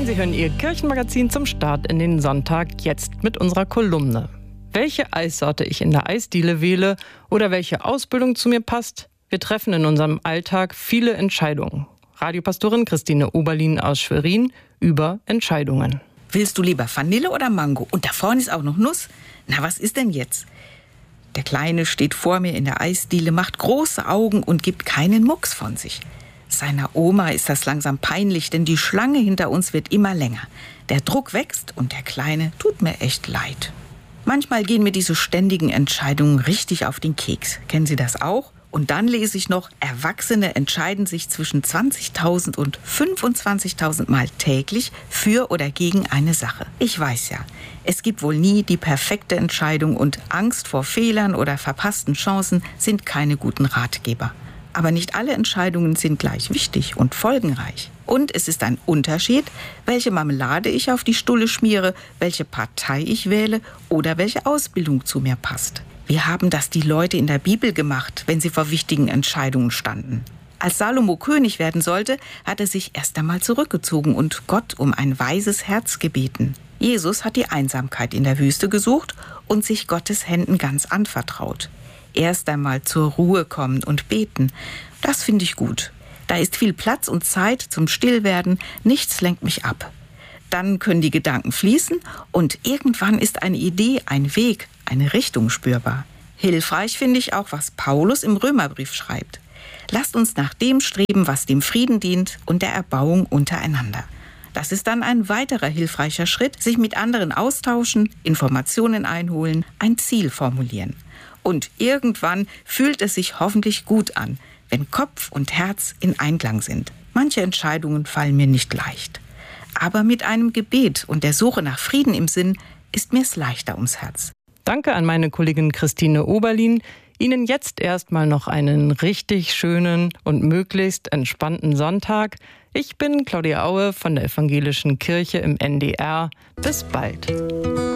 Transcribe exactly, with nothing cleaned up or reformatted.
Moin, Sie hören Ihr Kirchenmagazin zum Start in den Sonntag, jetzt mit unserer Kolumne. Welche Eissorte ich in der Eisdiele wähle oder welche Ausbildung zu mir passt, wir treffen in unserem Alltag viele Entscheidungen. Radiopastorin Christine Oberlin aus Schwerin über Entscheidungen. Willst du lieber Vanille oder Mango? Und da vorne ist auch noch Nuss. Na, was ist denn jetzt? Der Kleine steht vor mir in der Eisdiele, macht große Augen und gibt keinen Mucks von sich. Seiner Oma ist das langsam peinlich, denn die Schlange hinter uns wird immer länger. Der Druck wächst und der Kleine tut mir echt leid. Manchmal gehen mir diese ständigen Entscheidungen richtig auf den Keks. Kennen Sie das auch? Und dann lese ich noch, Erwachsene entscheiden sich zwischen zwanzigtausend und fünfundzwanzigtausend Mal täglich für oder gegen eine Sache. Ich weiß ja, es gibt wohl nie die perfekte Entscheidung und Angst vor Fehlern oder verpassten Chancen sind keine guten Ratgeber. Aber nicht alle Entscheidungen sind gleich wichtig und folgenreich. Und es ist ein Unterschied, welche Marmelade ich auf die Stulle schmiere, welche Partei ich wähle oder welche Ausbildung zu mir passt. Wie haben das die Leute in der Bibel gemacht, wenn sie vor wichtigen Entscheidungen standen? Als Salomo König werden sollte, hat er sich erst einmal zurückgezogen und Gott um ein weises Herz gebeten. Jesus hat die Einsamkeit in der Wüste gesucht und sich Gottes Händen ganz anvertraut. Erst einmal zur Ruhe kommen und beten, das finde ich gut. Da ist viel Platz und Zeit zum Stillwerden, nichts lenkt mich ab. Dann können die Gedanken fließen und irgendwann ist eine Idee, ein Weg, eine Richtung spürbar. Hilfreich finde ich auch, was Paulus im Römerbrief schreibt. Lasst uns nach dem streben, was dem Frieden dient und der Erbauung untereinander. Das ist dann ein weiterer hilfreicher Schritt, sich mit anderen austauschen, Informationen einholen, ein Ziel formulieren. Und irgendwann fühlt es sich hoffentlich gut an, wenn Kopf und Herz in Einklang sind. Manche Entscheidungen fallen mir nicht leicht. Aber mit einem Gebet und der Suche nach Frieden im Sinn ist mir es leichter ums Herz. Danke an meine Kollegin Christine Oberlin. Ihnen jetzt erstmal noch einen richtig schönen und möglichst entspannten Sonntag. Ich bin Claudia Aue von der Evangelischen Kirche im N D R. Bis bald.